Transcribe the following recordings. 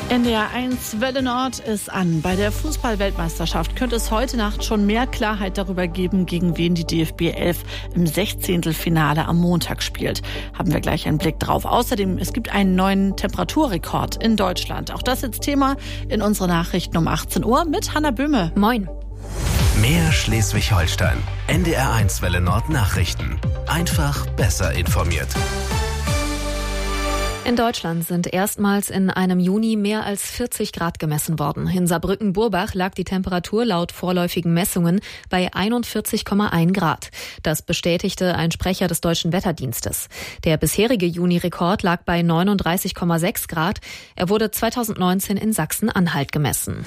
NDR 1 Welle Nord ist an. Bei der Fußball-Weltmeisterschaft könnte es heute Nacht schon mehr Klarheit darüber geben, gegen wen die DFB 11 im 16. Finale am Montag spielt. Haben wir gleich einen Blick drauf. Außerdem, es gibt einen neuen Temperaturrekord in Deutschland. Auch das jetzt Thema in unseren Nachrichten um 18 Uhr mit Hanna Böhme. Moin. Mehr Schleswig-Holstein. NDR 1 Welle Nord Nachrichten. Einfach besser informiert. In Deutschland sind erstmals in einem Juni mehr als 40 Grad gemessen worden. In Saarbrücken-Burbach lag die Temperatur laut vorläufigen Messungen bei 41,1 Grad. Das bestätigte ein Sprecher des Deutschen Wetterdienstes. Der bisherige Juni-Rekord lag bei 39,6 Grad. Er wurde 2019 in Sachsen-Anhalt gemessen.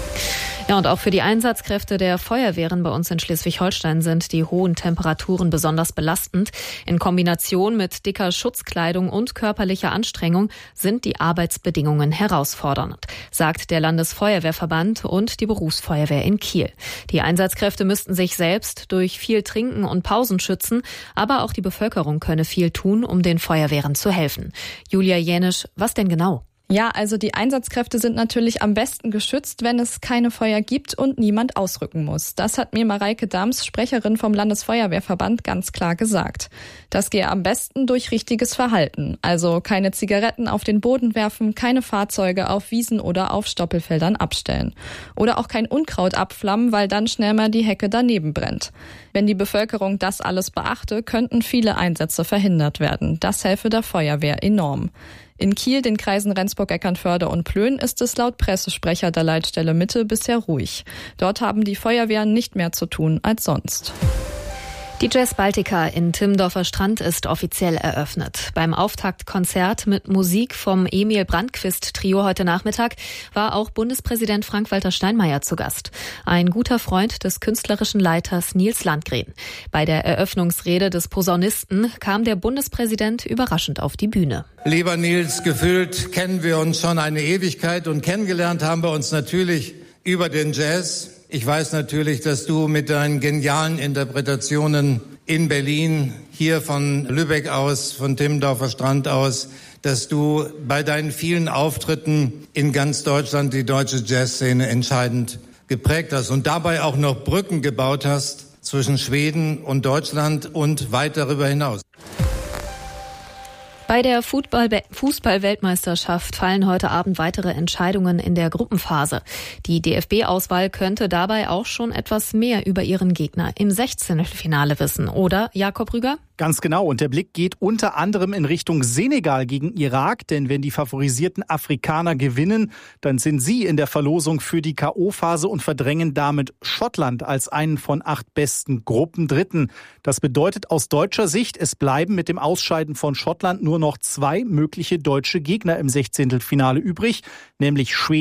Ja, und auch für die Einsatzkräfte der Feuerwehren bei uns in Schleswig-Holstein sind die hohen Temperaturen besonders belastend. In Kombination mit dicker Schutzkleidung und körperlicher Anstrengung sind die Arbeitsbedingungen herausfordernd, sagt der Landesfeuerwehrverband und die Berufsfeuerwehr in Kiel. Die Einsatzkräfte müssten sich selbst durch viel Trinken und Pausen schützen, aber auch die Bevölkerung könne viel tun, um den Feuerwehren zu helfen. Julia Jänisch, was denn genau? Ja, also die Einsatzkräfte sind natürlich am besten geschützt, wenn es keine Feuer gibt und niemand ausrücken muss. Das hat mir Mareike Dams, Sprecherin vom Landesfeuerwehrverband, ganz klar gesagt. Das gehe am besten durch richtiges Verhalten. Also keine Zigaretten auf den Boden werfen, keine Fahrzeuge auf Wiesen oder auf Stoppelfeldern abstellen. Oder auch kein Unkraut abflammen, weil dann schnell mal die Hecke daneben brennt. Wenn die Bevölkerung das alles beachte, könnten viele Einsätze verhindert werden. Das helfe der Feuerwehr enorm. In Kiel, den Kreisen Rendsburg, Eckernförde und Plön, ist es laut Pressesprecher der Leitstelle Mitte bisher ruhig. Dort haben die Feuerwehren nicht mehr zu tun als sonst. Die Jazz Baltica in Timmendorfer Strand ist offiziell eröffnet. Beim Auftaktkonzert mit Musik vom Emil Brandquist Trio heute Nachmittag war auch Bundespräsident Frank-Walter Steinmeier zu Gast. Ein guter Freund des künstlerischen Leiters Nils Landgren. Bei der Eröffnungsrede des Posaunisten kam der Bundespräsident überraschend auf die Bühne. Lieber Nils, gefühlt kennen wir uns schon eine Ewigkeit und kennengelernt haben wir uns natürlich über den Jazz. Ich weiß natürlich, dass du mit deinen genialen Interpretationen in Berlin, hier von Lübeck aus, von Timmendorfer Strand aus, dass du bei deinen vielen Auftritten in ganz Deutschland die deutsche Jazzszene entscheidend geprägt hast und dabei auch noch Brücken gebaut hast zwischen Schweden und Deutschland und weit darüber hinaus. Bei der Fußball-Weltmeisterschaft fallen heute Abend weitere Entscheidungen in der Gruppenphase. Die DFB-Auswahl könnte dabei auch schon etwas mehr über ihren Gegner im 16. Finale wissen, oder, Jakob Rüger? Ganz genau. Und der Blick geht unter anderem in Richtung Senegal gegen Irak. Denn wenn die favorisierten Afrikaner gewinnen, dann sind sie in der Verlosung für die K.O.-Phase und verdrängen damit Schottland als einen von 8 besten Gruppendritten. Das bedeutet aus deutscher Sicht, es bleiben mit dem Ausscheiden von Schottland nur noch 2 mögliche deutsche Gegner im 16. Finale übrig, nämlich Schweden